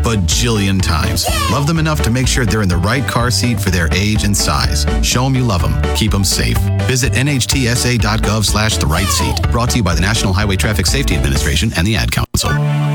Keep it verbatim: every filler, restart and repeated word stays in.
bajillion times. Love them enough to make sure they're in the right car seat for their age and size. Show them you love them. Keep them safe. Visit N H T S A dot gov slash the right seat. Brought to you by the National Highway Traffic Safety Administration and the Ad Council.